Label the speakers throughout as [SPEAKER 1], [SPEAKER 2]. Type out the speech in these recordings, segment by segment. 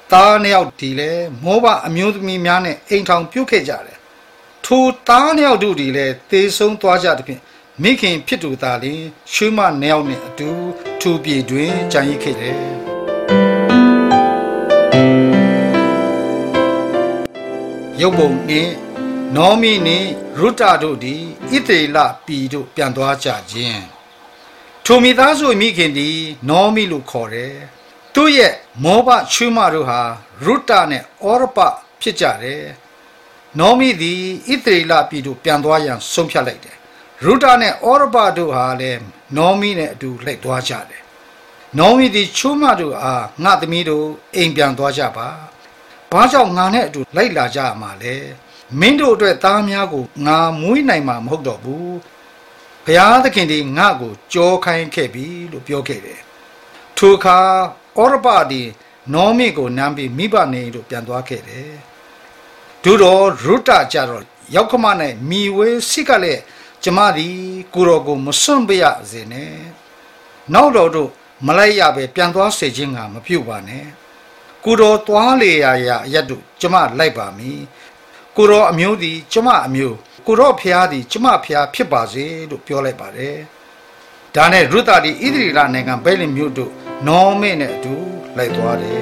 [SPEAKER 1] သားနှစ်ယောက်ဒီလေမောဘအမျိုးသမီးများနဲ့အိမ်ထောင်ပြုတ်ခဲ့ကြတယ်ထိုသားနှစ်ယောက်တို့ဒီလေသေဆုံးသွားကြသဖြင့်မိခင်ဖြစ်သူသားလေးရွှေမနှစ်ယောက်နဲ့အတူထူပြေတွင်ကြံရစ်ခဲ့တယ်ရုပ်ပုံနှင့်နောမိနှင့်ရုတ္တတို့သည်ဣသရေလပြည်သို့ပြန်သွားကြခြင်းထိုမိသားစုမိခင်သည်နောမိလို့ခေါ်တယ်သူ့ရဲ့မောဘချွေးမတို့ဟာရုတ္တနဲ့ဩရပဖြစ်ကြတယ်နောမိသည်ဣသရေလပြည်သို့ပြန်သွားရန်ဆုံးဖြတ်လိုက်တယ်ရုတ္တနဲ့ဩရပတို့ဟာလည်းနောမိနဲ့အတူလိုက်သွားကြတယ်နောမိသည်ချွေးမတို့အားငါသမီးတို့အိမ်ပြန်သွားကြပါဘာကြောင့်ငါနဲ့အတူလိုက်လာကြမှာလဲမင်းတို့အတွက်သားများကိုငါမွေးနိုင်မှာမဟုတ်တော့ဘူးဘုရားသခင်သည်ငါ့ကိုကြောခိုင်းခဲ့ပြီလို့ပြောခဲ့တယ်ထိုအခါဩရပသည်နောမိကိုနမ်းပြီးမိဘနေတို့ပြန်သွားခဲ့တယ်သူတော်ရုတ္တကြတော့ရောက်ခမနဲ့မိဝဲစိကလည်းကျမသည်ကိုတော်ကိုမစွန့်ပြရစေနဲ့နောက်တော်တို့မလိုက်ရပဲပြန်သွားစေခြင်းကမပြုတ်ပါနဲ့ကိုတော်သွားလေရာအရက်တို့ကျမလိုက်ပါမည်ကိုတော်အမျိုးသည်ကျမအမျိုးကိုတော်ဖျားသည်ကျမဖျားဖြစ်ပါစေလို့ပြောလိုက်ပါတယ်ဒါနဲ့ရုတ္တသည်ဣသရေလနိုင်ငံဗေလင်မြို့တို့နောမိနဲ့အတူလိုက်သွားတယ်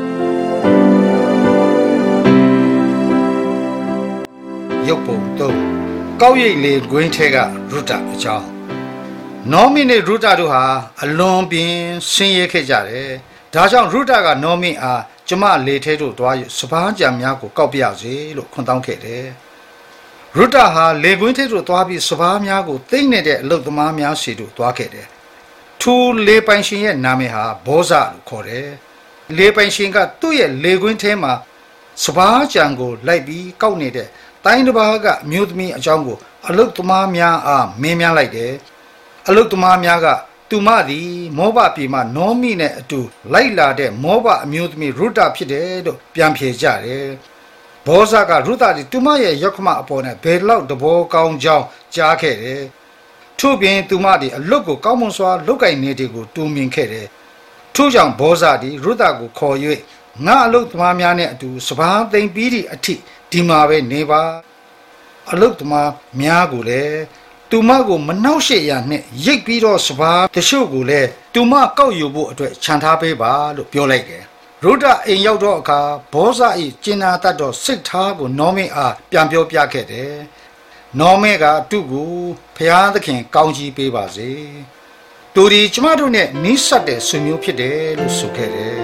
[SPEAKER 1] ရုပ်ပုံတော့ကောက်ရိပ်လေဂွင်းထဲကရုတ္တအကြောင်းနောမိနဲ့ရုတ္တတို့ဟာအလွန်ပင်ဆင်းရဲခဲ့ကြတယ်ဒါကြောင့်ရုတ္တကနောမိအားကျမလေထဲတို့သွားရစပားကြံများကိုကောက်ပြစေလို့ခွန်တောင်းခဲ့တယ်ရုတ္တဟာလေကွင်းထဲတို့သွားပြီးစပားများကိုသိမ့်နေတဲ့အလုတ်သမားများစီတို့သွားခဲ့တယ်ထိုလေပိုင်ရှင်ရဲ့နာမည်ဟာဘောဇလို့ခေါ်တယ်လေပိုင်ရှင်ကသူ့ရဲ့လေကွင်းထဲမှာစပားကြံကိုလိုက်ပြီးကောက်နေတဲ့တိုင်းတစ်ပါးကအမျိုးသမီးအကြောင်းကိုအလုတ်သမားများအားမင်းများလိုက်တယ်အလုတ်သမားများကသူမသည်မောဘပြည်မှာနောမိနဲ့အတူလိုက်လာတဲ့မောဘအမျိုးသမီးရုတ္တဖြစ်တယ်လို့ပြန်ဖြေကြတယ်ဘောဇကရုတ္တသည်သူမရဲ့ယောက္ခမအပေါ်နဲ့ဘယ်လောက်တဘောကောင်းကြောင်းကြားခဲ့တယ်ထို့ပြင်သူမသည်အလုတ်ကိုကောင်းမွန်စွာလုပ်ကိုင်နေတယ်ကိုတူမြင်ခဲ့တယ်ထို့ကြောင့်ဘောဇသည်ရုတ္တကိုခေါ်၍ငါအလုတ်သမားများနဲ့အတူစပားသိမ့်ပြီးသည့်အထိဒီမှာပဲနေပါအလုတ်သမားများကိုလည်းသူမကိုမနှောက်ရှက်ရနဲ့ရိတ်ပြီးတော့စပားတချို့ကိုလည်းသူမကောက်ယူဖို့အတွက်ခြံထားပေးပါလို့ပြောလိုက်တယ်ရုတ္တအိမ်ရောက်တော့အခါဘောဇ၏ကျင်နာတတ်သောစိတ်ထားကိုနောမိအားပြန်ပြောပြခဲ့တယ်နောမိကသူ့ကိုဖျားသခင်ကောင်းကြီးပေးပါစေသူဒီကျမတို့နဲ့နီးစပ်တဲ့ဆွေမျိုးဖြစ်တယ်လို့ဆိုခဲ့တယ်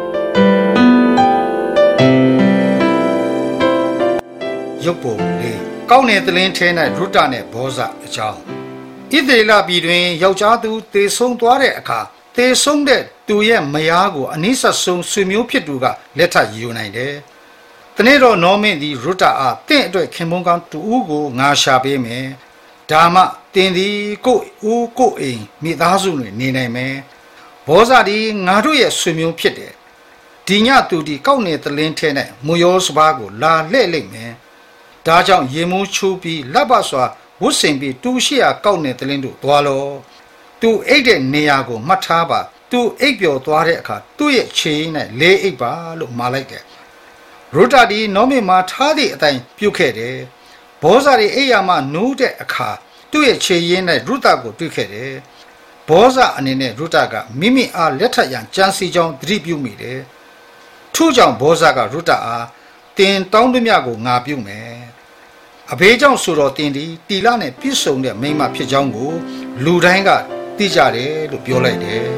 [SPEAKER 1] ရုပ်ပုံလေးကောင်းတဲ့သလင်းထဲ၌ရုတ္တနဲ့ဘောဇအကြောင်းဣသရေလပြည်တွင်ယောက်ျားသူသေဆုံးသွားတဲ့အခါသေဆုံးတဲ့သူရဲ့မယားကိုအနိစ္စဆုံးဆွေမျိုးဖြစ်သူကလက်ထပ်ယူနိုင်တယ်။တနေ့တော့နောမိသည်ရုတ္တအားတင့်အတွက်ခင်ပွန်းကောင်းတူဦးကိုငါရှာပေးမယ်။ဒါမှတင်သည်ကိုဦးကိုအိမ်မိသားစုတွင်နေနိုင်မယ်။ဘောဇသည်ငါတို့ရဲ့ဆွေမျိုးဖြစ်တယ်။ဒီညသူဒီကောက်နေသလင်းထဲ၌မူရောစပါးကိုလာလှဲ့လိုက်မယ်။ဒါကြောင့်ရေမိုးချိုးပြီးလက်ပတ်စွာဝတ်ဆင်ပြီးတူရှိရာကောက်နေသလင်းတို့သွားလောသူအိတ်တဲ့နေရာကိုမှတ်ထားပါသူအိတ်ပျော်သွားတဲ့အခါသူ့ရဲ့ခြေရင်းနဲ့လေးအိတ်ပါလို့မှာလိုက်တယ်ရုတ္တဒီနောမိမှာထားသည့်အတိုင်းပြုတ်ခဲ့တယ်ဘောဇာဒီအိယာမနိုးတဲ့အခါသူ့ရဲ့ခြေရင်းနဲ့ရုတ္တကိုတွေ့ခဲ့တယ်ဘောဇာအနေနဲ့ရုတ္တကမိမိအားလက်ထပ်ရန်ကြံစီကြောင်းသတိပြုမိတယ်ထို့ကြောင့်ဘောဇာကရုတ္တအားတင်တောင်းသမျှကိုငါပြုမယ်အဘေးကြောင့်ဆိုတော့တင်ဒီတီလာနဲ့ပြည့်စုံတဲ့မိန်းမဖြစ်ကြောင်းကိုလူတိုင်းကသိကြတယ်လို့ပြောလိုက်တယ်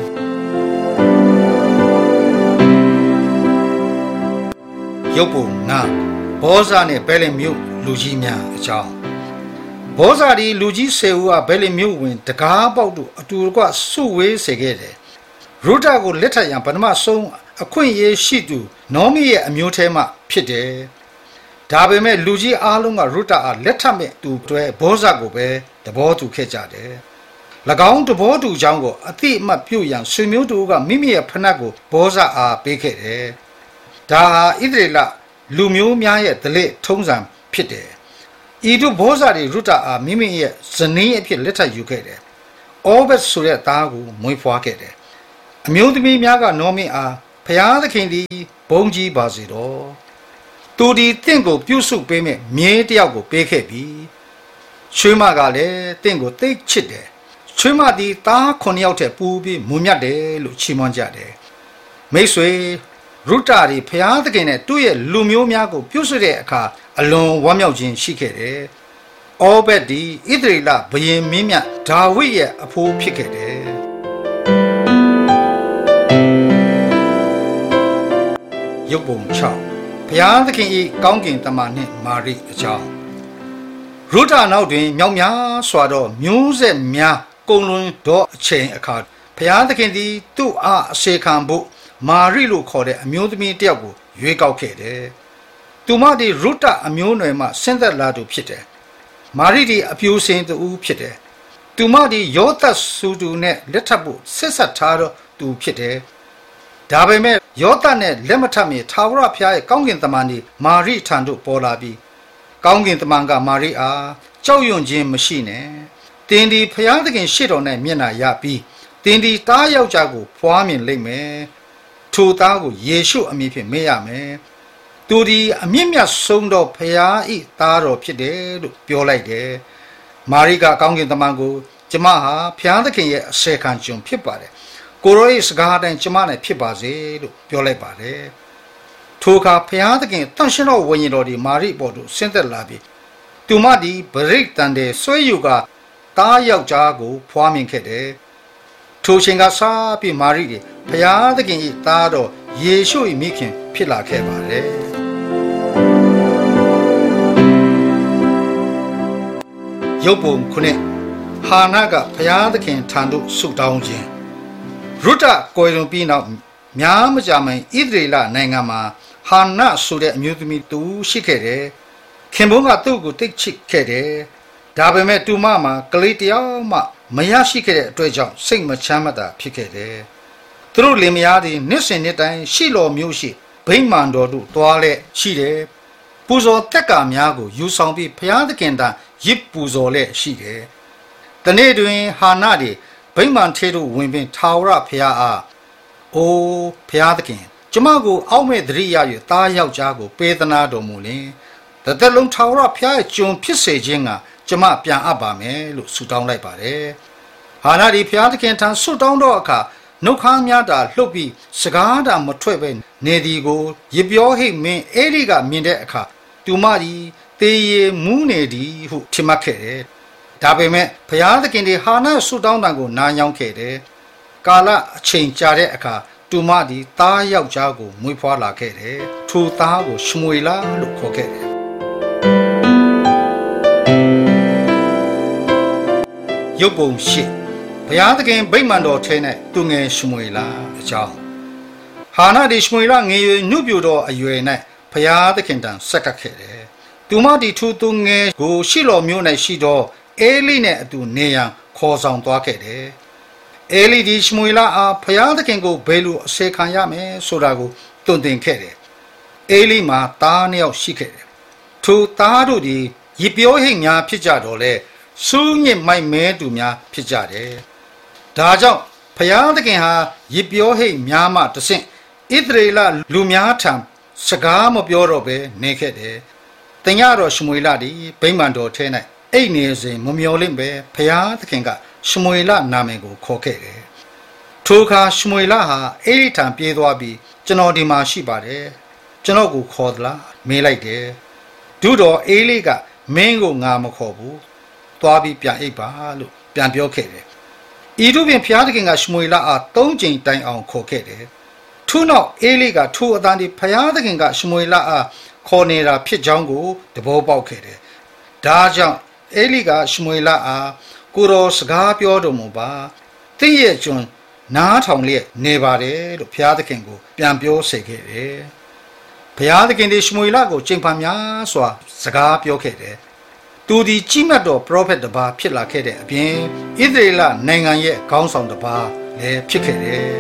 [SPEAKER 1] ရုပ်ပုံနာဘောဇာနဲ့ဘဲလင်မြို့လူကြီးများအကြောင်းဘောဇာဒီလူကြီး10ဦးကဘဲလင်မြို့ဝင်တကားပေါက်တို့အတူတကွစုဝေးစေခဲ့တယ်ရုဒ္ဒကိုလက်ထပ်ရန်ပထမဆုံးအခွင့်အရေးရှိသူနောမိရဲ့အမျိုးထဲမှဖြစ်တယ်ဒါပေမဲ့လူကြီးအားလုံးကရုဒ္ဒအားလက်ထပ်မဲ့သူတွေဘောဇာကိုပဲသဘောတူခဲ့ကြတယ်၎င်းသဘောတူကြောင်းကိုအတိအမှတ်ပြုရန်ဆွေမျိုးတို့ကမိမိရဲ့ဖနက်ကိုဘောဇာအားပေးခဲ့တယ်ဒါဟာဣသရေလလူမျိုးများရဲ့ဓလေ့ထုံးစံဖြစ်တယ်ဤသို့ဘောဇာတွေရုတ္တအားမိမိရဲ့ဇနီးအဖြစ်လက်ထပ်ယူခဲ့တယ်။အောဘက်ဆိုတဲ့သားကိုမွေးဖွားခဲ့တယ်။အမျိုးသမီးများကနောမိအားဖဖျားသခင်ဒီဘုန်းကြီးပါစေတော့သူဒီတင့်ကိုပြုစုပေးမဲ့မြင်းတယောက်ကိုပေးခဲ့ပြီချွေးမကလည်းတင့်ကိုသိချစ်တယ်ချွေးမဒီသား9ယောက်ထက်ပူပြီးမူမြတ်တယ်လို့ချီးမွမ်းကြတယ်မိတ်ဆွေရုတ္တရီဖျားသခင်နဲ့သူ့ရဲ့လူမျိုးများကိုပြုစုတဲ့အခါအလွန်ဝမ်းမြောက်ခြင်းရှိခဲ့တယ်အောဘက်ဒီဣသရေလဘုရင်မင်းမြတ်ဒါဝိဒ်ရဲ့အဖိုးဖြစ်ခဲ့တယ်ရုပ်ပုံ6ဘုရားသခင်၏ကောင်းကင်တမန်နှင့်မာရိအကြောင်းရုဒ္ဒနောက်တွင်မြောက်များစွာသောမျိုးဆက်များကုန်လွန်သောအချိန်အခါဘုရားသခင်သည်သူ့အားအစေခံဖို့မာရိလို့ခေါ်တဲ့အမျိုးသမီးတစ်ယောက်ကိုရွေးကောက်ခဲ့တယ်။သူမသည်ရုဒ္ဒအမျိုးနွယ်မှဆင်းသက်လာသူဖြစ်တယ်။မာရိသည်အပြူစင်သူဖြစ်တယ်။သူမသည်ယောသတ်ဆူတူနဲ့လက်ထပ်ဖို့ဆက်ဆက်ထားသောသူဖြစ်တယ်။ဒါပေမဲ့ယောသတ်နဲ့လက်မထပ်မီထာဝရဘုရားရဲ့ကောင်းကင်တမန်သည်မာရိထံသို့ပေါ်လာပြီးကောင်းကင်တမန်ကမာရိအားကြောက်ရွံ့ခြင်းမရှိနဲ့။တင်းဒီဘုရားသခင်ရှေ့တော်၌မျက်နှာရပြီးတင်းဒီတားယောက်ျားကိုဖွားမြင်လိမ့်မယ်။ထိုသားကိုယေရှုအမည်ဖြင့်မေးရမယ်။သူဒီအမြင့်မြတ်ဆုံးသောဘုရား၏သားတော်ဖြစ်တယ်လို့ပြောလိုက်တယ်။မာရိကကောင်းကင်တမန်ကိုကျမဟာဘုရားသခင်ရဲ့အစေခံကျွန်ဖြစ်ပါတယ်။ကိုရော၏စကားအတိုင်းကျမနဲ့ဖြစ်ပါစေလို့ပြောလိုက်ပါတယ်။ထိုအခါဘုရားသခင်တန်ရှင်တော်ဝိညာဉ်တော်ဒီမာရိပေါ်သို့ဆင်းသက်လာပြီးသူမဒီဗရိတ်တန်တဲ့ဆွဲယူကတားယောက်ျားကိုဖွားမြင်ခဲ့တယ်။ထိုချိန်ကစပြီးမာရိဒီဘုရားသခင်၏သားတော်ယေရှု၏မိခင်ဖြစ်လာခဲ့ပါတယ်။ရုပ်ပုံ9ဟာနာကဘုရားသခင်ထံသို့ဆုတောင်းခြင်းရုဒ္ဒကွယ်လွန်ပြီးနောက်များမကြာမီဣသရေလနိုင်ငံမှာဟာနာဆိုတဲ့အမျိုးသမီးတူရှိခဲ့တယ်။ခင်ပွန်းကသူ့ကိုတိတ်ချစ်ခဲ့တယ်။ဒါပေမဲ့သူမမှာကလေးတယောက်မှမရရှိခဲ့တဲ့အတွက်ကြောင့်စိတ်မချမ်းမသာဖြစ်ခဲ့တယ်။သူတို့လင်မယားတွေနှစ်စဉ်နှစ်တိုင်းရှိတော်မျိုးရှိဗိမာန်တော်တို့တွားလက်ရှိတယ်။ပူဇော်တက်ကာများကိုယူဆောင်ပြီးဘုရားသခင်တန်ရစ်ပူဇော်လက်ရှိတယ်။တနေ့တွင်ဟာနာတွေဗိမာန်ထဲသို့ဝင်ပြီးထာဝရဘုရားအားအိုးဘုရားသခင်ကျမကိုအောက်မဲ့သတိရ၍သားယောက်ျားကိုပေးသနာတော်မူလင်တသက်လုံးထာဝရဘုရားရဲ့ကျွန်ဖြစ်စေခြင်းကကျမပြန်အပ်ပါမယ်လို့ဆုတောင်းလိုက်ပါတယ်။ဟာနာဒီဘုရားသခင်ထံဆုတောင်းတော့အခါနှုတ်ခမ်းများတာလှုပ်ပြီးစကားတာမထွက်ပဲနေဒီကိုရပြောဟိတ်မင်းအေလိကမြင်တဲ့အခါသူမကြီးတေးရမူးနေသည်ဟုထင်မှတ်ခဲ့တယ်။ဒါပေမဲ့ဘုရားသခင်ဒီဟာနာဆုတောင်းတံကိုနားညောင်းခဲ့တယ်။ကာလအချိန်ကြာတဲ့အခါသူမသည်သားယောက်ျားကိုမွေးဖွားလာခဲ့တယ်။ထိုသားကိုရှမွေလလို့ခေါ်ခဲ့တယ်။ရုပ်ပုံ8ဘုရားသခင်ဗိမာန်တော်ထဲ၌သူငယ်ရှမွေလအကြောင်းဟာနာဒီရှမွေလငယ်ရွယ်နှုတ်ပြတော်အရွယ်၌ဘုရားသခင်တန်ဆက်ကပ်ခဲ့တယ်။သူမဒီထိုသူငယ်ကိုရှိတော်မျိုး၌ရှိသောအေလိနဲ့အတူနေရန်ခေါ်ဆောင်သွားခဲ့တယ်။အေလိဒီရှမွေလအားဘုရားသခင်ကိုဘယ်လိုအစေခံရမယ်ဆိုတာကိုတွင်တင်ခဲ့တယ်။အေလိမှာသားနှစ်ယောက်ရှိခဲ့တယ်။ထိုသားတို့ဒီရစ်ပြောဟိတ်များဖြစ်ကြတော့လေစူးညစ်မိုက်မဲသူများဖြစ်ကြတယ်။ဒါကြောင့်ဘုရားသခင်ဟာရစ်ပြောဟိတ်များမှတဆင့်ဣသရေလလူများထံစကားမပြောတော့ဘဲနေခဲ့တယ်။တညတော်ရှမွေလဒီဗိမာန်တော်ထဲ၌အိတ်နေစဉ်မမျော်လင့်ပဲဘုရားသခင်ကရှမွေလနာမည်ကိုခေါ်ခဲ့တယ်။ထိုအခါရှမွေလဟာအေလိထံပြေးသွားပြီးကျွန်တော်ဒီမှာရှိပါတယ်။ကျွန်တော်ကိုခေါ်သလားမေးလိုက်တယ်။ဒုတော်အေလိကမင်းကိုငါမခေါ်ဘူး။သွားပြီးပြန်အိပ်ပါလို့ပြန်ပြောခဲ့တယ်။ဤသို့ဖြင့်ဘုရားသခင်ကရှမွေလအား3ကြိမ်တိုင်အောင်ခေါ်ခဲ့တယ်။ထို့နောက်အေလိကထိုအတန်ဒီဘုရားသခင်ကရှမွေလအားခေါ်နေတာဖြစ်ကြောင်းကိုသဘောပေါက်ခဲ့တယ်။ဒါကြောင့်အေလိကရှမွေလအားကိုတော်စကားပြောတော်မူပါတင့်ရဲ့ကျွန်နားထောင်လျက်နေပါတယ်လို့ဘုရားသခင်ကိုပြန်ပြောစေခဲ့တယ်။ဘုရားသခင်ဒီရှမွေလကိုချိန်ဖန်များစွာစကားပြောခဲ့တယ်။သူဒီကြီးမြတ်တော်ပရောဖက်တစ်ပါးဖြစ်လာခဲ့တဲ့အပြင်ဣသရေလနိုင်ငံရဲ့ခေါင်းဆောင်တစ်ပါးလည်းဖြစ်ခဲ့တယ်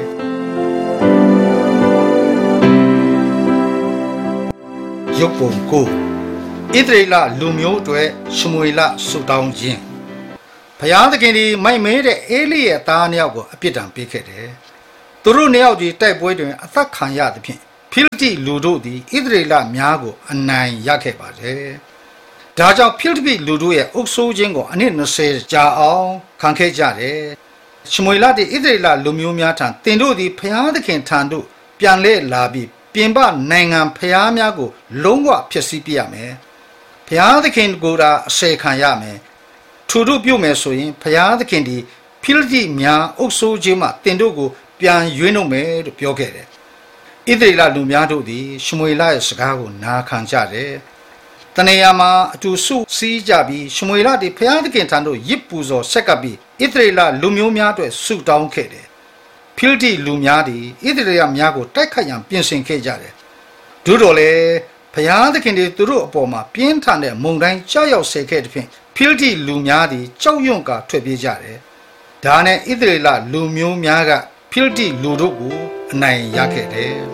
[SPEAKER 1] ။ရုပ်ပုံ9ဣသရေလလူမျိုးတွေရှမွေလဆုတောင်းခြင်းဘုရားသခင်ဒီမိုက်မဲတဲ့အေလိရဲ့သားနှစ်ယောက်ကိုအပြစ်ဒဏ်ပေးခဲ့တယ်။သူသူတို့နှစ်ယောက်ဒီတိုက်ပွဲတွင်အသက်ခံရသဖြင့်ဖိလိတိလူတို့သည်ဣသရေလများကိုအနိုင်ရခဲ့ပါတယ်။ဒါကြောင့်ဖိလိတိလူတို့ရဲ့အုပ်စိုးခြင်းကိုအနှစ်20ကြာအောင်ခံခဲ့ကြတယ်။ရှမွေလသည်ဣသရေလလူမျိုးများထံတင်တို့သည်ဖျားသခင်ထံသို့ပြန်လဲလာပြီးပြင်ပနိုင်ငံဖျားများကိုလုံးဝဖျက်ဆီးပြရမယ်။ဖျားသခင်ကိုယ်သာအစေခံရမယ်။ထို့တို့ပြုမယ်ဆိုရင်ဖျားသခင်သည်ဖိလိတိများအုပ်စိုးခြင်းမှတင်တို့ကိုပြန်ရွေးနှုတ်မယ်လို့ပြောခဲ့တယ်။ဣသရေလလူများတို့သည်ရှမွေလရဲ့စကားကိုနာခံကြတယ်။တနေရာမှာအတူစုစည်းကြပြီးရှမွေလသည်ဖျားသခင်ထံသို့ရစ်ပူဇော်ဆက်ကပ်ပြီးဣသရေလလူမျိုးများအတွက်ဆုတောင်းခဲ့တယ်။ဖိလိတိလူများသည်ဣသရေလများကိုတိုက်ခတ်ရန်ပြင်ဆင်ခဲ့ကြတယ်။သို့တော်လည်းဖျားသခင်သည်သူတို့အပေါ်မှာပြင်းထန်တဲ့မုန်တိုင်းကြောက်ရောက်စေခဲ့တဲ့ဖြင့်ဖိလိတိလူများသည်ကြောက်ရွံ့ကာထွက်ပြေးကြတယ်။ဒါနဲ့ဣသရေလလူမျိုးများကဖိလိတိလူတို့ကိုအနိုင်ရခဲ့တယ်။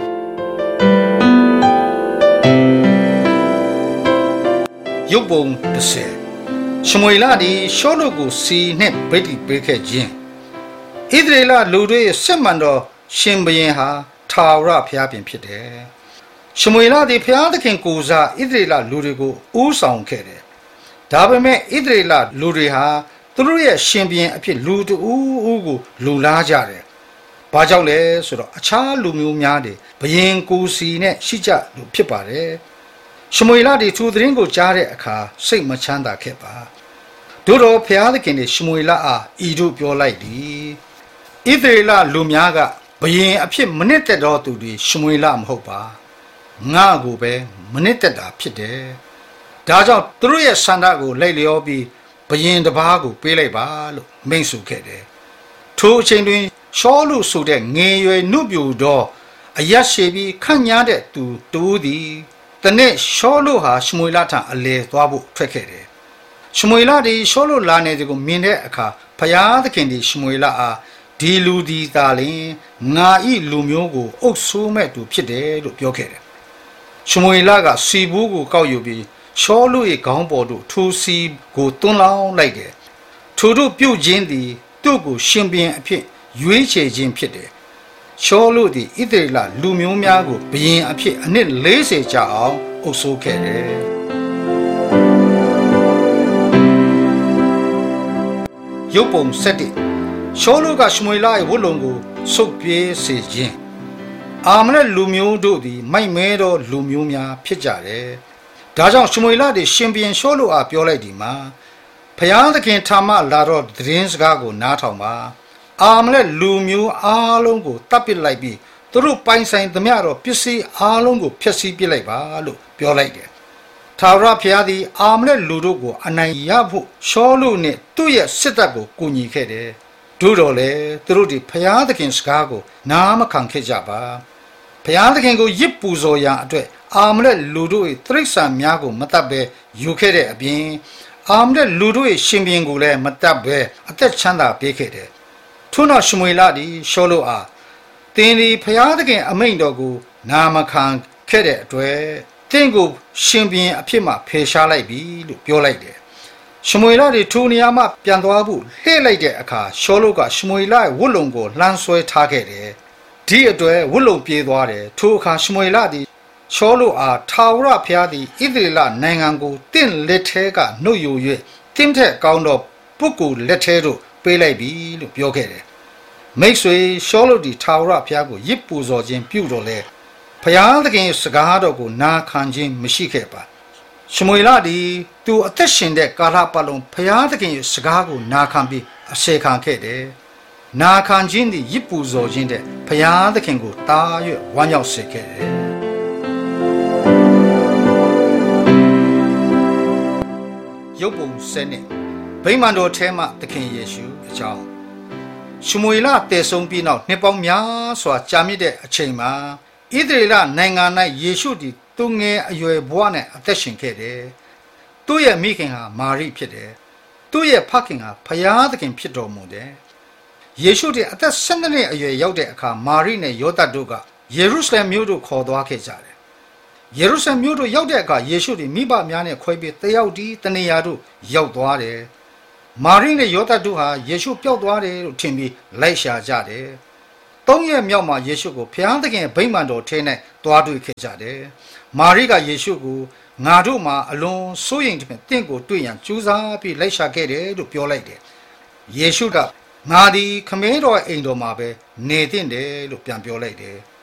[SPEAKER 1] ရုပ်ပုံ30ရှမွေလသည်ရှောလုကိုစီနှင့်ဗိတ်တိပေးခဲ့ခြင်းဣသရေလလူတို့ရဲ့စစ်မှန်သောရှင်ဘုရင်ဟာထာဝရဘုရားပင်ဖြစ်တယ်။ရှမွေလသည်ဘုရားသခင်ကိုယ်စားဣသရေလလူတွေကိုဦးဆောင်ခဲ့တယ်။ဒါပေမဲ့ဣသရေလလူတွေဟာသူတို့ရဲ့ရှင်ဘုရင်အဖြစ်လူတူဦးကိုလူလားကြတယ်။ဘာကြောင့်လဲဆိုတော့အခြားလူမျိုးများတွေဘုရင်ကိုယ်စီနဲ့ရှိကြလို့ဖြစ်ပါတယ်။ရှမွေလသည်သူသတင်းကိုကြားတဲ့အခါစိတ်မချမ်းသာခဲ့ပါတို့တော့ဖျားသခင်သည်ရှမွေလအားဤတို့ပြောလိုက်သည်ဣသရေလလူများကဘုရင်အဖြစ်မနစ်သက်တော်သူတွေရှမွေလမဟုတ်ပါငါကိုပဲမနစ်သက်တာဖြစ်တယ်ဒါကြောင့်သူတို့ရဲ့ဆန္ဒကိုလိုက်လျောပြီးဘုရင်တစ်ပါးကိုပေးလိုက်ပါလို့မိန့်ဆိုခဲ့တယ်ထိုအချိန်တွင်ရှောလုဆိုတဲ့ငယ်ရွယ်နှုတ်ပြူသောအယက်ရှိပြီးခန့်ညားတဲ့သူတူသည်တနေ့ရှောလုဟာရှမွေလထံအလဲသွားဖို့ထွက်ခဲ့တယ်။ရှမွေလသည်ရှောလုလာနေသည်ကိုမြင်တဲ့အခါဖျားသခင်သည်ရှမွေလအားဒီလူဒီသာလင်ငါဤလူမျိုးကိုအုပ်ဆိုးမဲ့သူဖြစ်တယ်လို့ပြောခဲ့တယ်။ရှမွေလကစီဘူးကိုကောက်ယူပြီးရှောလု၏ခေါင်းပေါ်သို့ထိုစီကိုတွန်းလောင်းလိုက်တယ်။ထိုတို့ပြုတ်ခြင်းသည်သူ့ကိုရှင်ပြန်အဖြစ်ရွေးချယ်ခြင်းဖြစ်တယ်။ရှောလုသည်ဣသရေလလူမျိုးများကိုဘုရင်အဖြစ်အနှစ်40ကြာအောင်အုပ်စိုးခဲ့တယ်။ရုပ်ပုံ7ရှောလုကရှမွေလ၏ဝတ်လုံကိုဆုတ်ပြေးစေခြင်းအာမလက်လူမျိုးတို့သည်မိုက်မဲသောလူမျိုးများဖြစ်ကြတယ်။ဒါကြောင့်ရှမွေလသည်ရှင်ဘုရင်ရှောလုအားပြောလိုက်သည်မှာဖျားသခင်ထာမလာတော့သတင်းစကားကိုနားထောင်ပါအာမလက်လူမျိုးအားလုံးကိုတပ်ပစ်လိုက်ပြီးသူတို့ပိုင်ဆိုင်သမျှတော့ပစ္စည်းအားလုံးကိုဖျက်ဆီးပစ်လိုက်ပါလို့ပြောလိုက်တယ်။ထာဝရဘုရားသည်အာမလက်လူတို့ကိုအနိုင်ရဖို့ရှောလုနှင့်သူ့ရဲ့စစ်တပ်ကိုကူညီခဲ့တယ်။တို့တော်လည်းသူတို့ဒီဘုရားသခင်စကားကိုနားမခံခဲ့ကြပါ။ဘုရားသခင်ကိုရစ်ပူဇော်ရာအတွက်အာမလက်လူတို့၏တိရစ္ဆာန်များကိုမတတ်ဘဲယူခဲ့တဲ့အပြင်အာမလက်လူတို့၏ရှင်ဘုရင်ကိုလည်းမတတ်ဘဲအသက်ချမ်းသာပေးခဲ့တယ်။ထို့နောက်ရှမွေလသည်ရှောလုအားသင်သည်ဘုရားသခင်အမိန့်တော်ကိုနာမခံခဲ့တဲ့အတွက်သင်ကိုရှင်ဘုရင်အဖြစ်မှဖယ်ရှားလိုက်ပြီလို့ပြောလိုက်တယ်။ရှမွေလသည်ထိုနေရာမှပြန်သွားဖို့လှည့်လိုက်တဲ့အခါရှောလုကရှမွေလရဲ့ဝတ်လုံကိုလှမ်းဆွဲထားခဲ့တယ်။ဒီအတွက်ဝတ်လုံပြေးသွားတယ်။ထိုအခါရှမွေလသည်ရှောလုအားထာဝရဘုရားသည်ဣသရေလနိုင်ငံကိုတင့်လက်ထဲကနှုတ်ယူ၍တင့်ထက်ကောင်းသောပုဂ္ဂိုလ်လက်ထဲသို့ပေးလိုက်ပြီလို့ပြောခဲ့တယ်။မိတ်ဆွေရှောလုဒီထာဝရဘုရားကိုရစ်ပူဇော်ခြင်းပြုတော်လဲဘုရားသခင်စကားတော်ကိုနာခံခြင်းမရှိခဲ့ပါရှမွေလသည်သူအသက်ရှင်တဲ့ကာလပတ်လုံးဘုရားသခင်ရဲ့စကားကိုနာခံပြီးအစေခံခဲ့တယ်။နာခံခြင်းသည်ရစ်ပူဇော်ခြင်းတဲ့ဘုရားသခင်ကိုတား၍ဝမ်းမြောက်စေခဲ့တယ်။ရုပ်ပုံ7နဲ့ဗိမာန်တော်ထဲမှသခင်ယေရှုအကြောင်းရှမွေလတည်ဆုံးပြီးနောက်နှစ်ပေါင်းများစွာကြာမြင့်တဲ့အချိန်မှာဣသရေလနိုင်ငံ၌ယေရှုသည်သူငယ်အရွယ်ဘဝနဲ့အသက်ရှင်ခဲ့တယ်။သူ့ရဲ့မိခင်ဟာမာရိဖြစ်တယ်။သူ့ရဲ့ဖခင်ဟာဖယားသခင်ဖြစ်တော်မူတယ်။ယေရှုသည်အသက်12နှစ်အရွယ်ရောက်တဲ့အခါမာရိနဲ့ယောသပ်တို့ကယေရုရှလင်မြို့သို့ခေါ်သွားခဲ့ကြတယ်။ယေရုရှလင်မြို့သို့ရောက်တဲ့အခါယေရှုသည်မိဘများနဲ့ခွဲပြီးတယောက်တည်းတနေရာသို့ရောက်သွားတယ်။မာရိနဲ့ယောသပ်တို့ဟာယေရှုပျောက်သွားတယ်လို့ထင်ပြီးလိုက်ရှာကြတယ်။ 3 ရက်မြောက်မှာယေရှုကိုဘုရားသခင်ဗိမာန်တော်ထဲ၌တွားတွေ့ခဲ့ကြတယ်မာရိကယေရှုကိုငါတို့မှာအလွန်စိုးရိမ်တင့်ကိုတွေ့ရန်ကြိုးစားပြီးလိုက်ရှာခဲ့တယ်လို့ပြောလိုက်တယ်ယေရှုကငါသည်ခမင်းတော်အိမ်တော်မှာပဲနေသင့်တယ်လို့ပြန်ပြောလိုက်တယ်